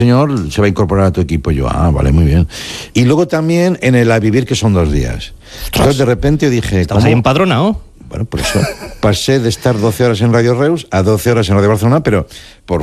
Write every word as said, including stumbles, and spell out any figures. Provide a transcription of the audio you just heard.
señor se va a incorporar a tu equipo. Yo, ah, vale, muy bien. Y luego también en el A Vivir, que son dos días. Entonces de repente yo dije... ¿Estabas ahí empadronado? Bueno, por eso pasé de estar doce horas en Radio Reus a doce horas en Radio Barcelona, pero por